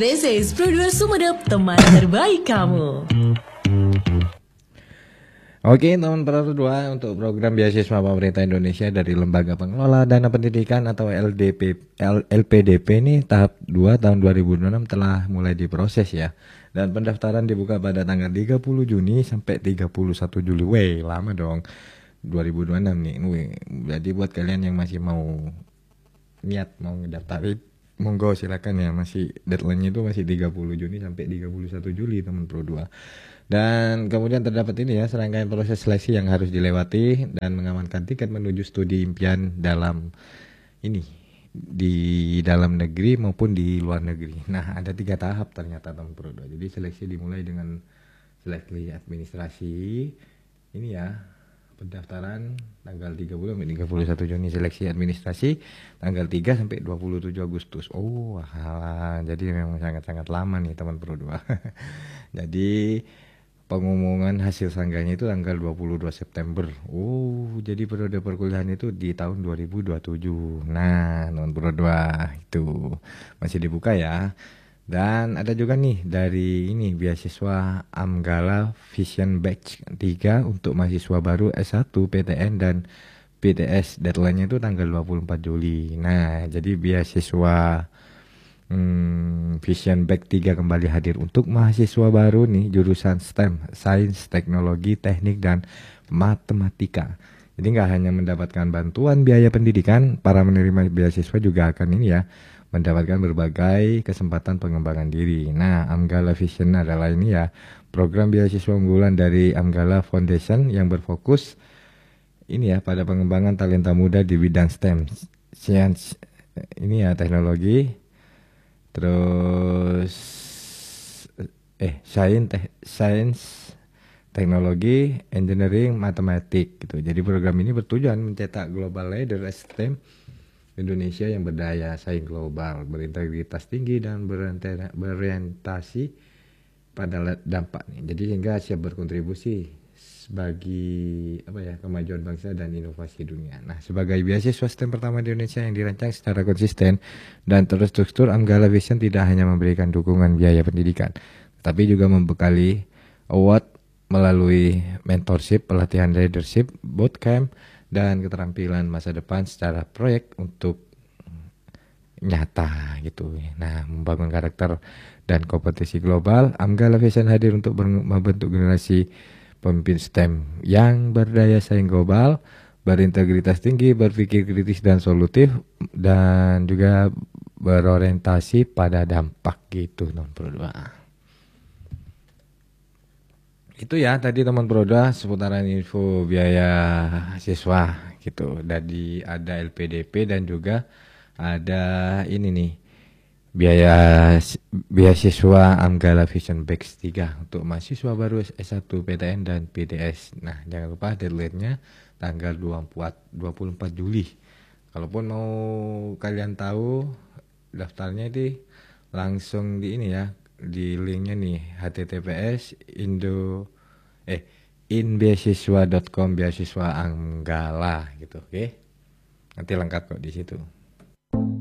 This is Pro2 Sumenep, teman terbaik kamu. Oke, teman Pro2, untuk program beasiswa pemerintah Indonesia dari Lembaga Pengelola Dana Pendidikan atau LPDP ini tahap 2 tahun 2026 telah mulai diproses ya. Dan pendaftaran dibuka pada tanggal 30 Juni sampai 31 Juli. Weh, lama dong. 2026 nih. Weh, jadi buat kalian yang masih mau niat mau ngedaftarin, monggo silakan ya. Masih deadline-nya itu masih 30 Juni sampai 31 Juli teman Pro2. Dan kemudian terdapat ini ya, serangkaian proses seleksi yang harus dilewati dan mengamankan tiket menuju studi impian dalam ini, di dalam negeri maupun di luar negeri. Nah, ada 3 tahap ternyata teman Pro2. Jadi seleksi dimulai dengan seleksi administrasi. Ini ya, pendaftaran tanggal 30 sampai 31 Juni, seleksi administrasi tanggal 3 sampai 27 Agustus. Oh, alah, jadi memang sangat-sangat lama nih teman Pro2. Jadi pengumuman hasil sanggahnya itu tanggal 22 September. Oh, jadi periode perkuliahan itu di tahun 2027. Nah, teman Pro2 itu masih dibuka ya. Dan ada juga nih dari ini beasiswa Amgala Vision Batch 3 untuk mahasiswa baru S1 PTN dan PTS. Deadline-nya itu tanggal 24 Juli. Nah, jadi beasiswa Vision Batch 3 kembali hadir untuk mahasiswa baru nih jurusan STEM, Sains, Teknologi, Teknik, dan Matematika. Jadi nggak hanya mendapatkan bantuan biaya pendidikan, para penerima beasiswa juga akan ini ya, mendapatkan berbagai kesempatan pengembangan diri. Nah, Amgala Vision adalah ini ya, program beasiswa unggulan dari Amgala Foundation yang berfokus ini ya pada pengembangan talenta muda di bidang STEM, sains, ini ya, teknologi, terus sains, teknologi, engineering, matematik gitu. Jadi program ini bertujuan mencetak global leader STEM Indonesia yang berdaya saing global, berintegritas tinggi dan berorientasi pada dampak nih. Jadi sehingga siap berkontribusi bagi kemajuan bangsa dan inovasi dunia. Nah, sebagai beasiswa STEM pertama di Indonesia yang dirancang secara konsisten dan terstruktur, Amgala Vision tidak hanya memberikan dukungan biaya pendidikan, tapi juga membekali award melalui mentorship, pelatihan leadership, bootcamp, dan keterampilan masa depan secara proyek untuk nyata gitu. Nah, membangun karakter dan kompetisi global, Amgala Vision hadir untuk membentuk generasi pemimpin STEM yang berdaya saing global, berintegritas tinggi, berpikir kritis dan solutif, dan juga berorientasi pada dampak gitu teman Pro2. Itu ya tadi teman Pro2 seputaran info biaya siswa gitu. Jadi ada LPDP dan juga ada ini nih, beasiswa Amgala Vision Batch 3 untuk mahasiswa baru S1 PTN dan PTS. Nah, jangan lupa deadline-nya tanggal 24 Juli. Kalaupun mau kalian tahu daftarnya itu langsung di ini ya, di linknya nih, https inbeasiswa.com beasiswa Amgala gitu. Oke. Nanti lengkap kok di situ.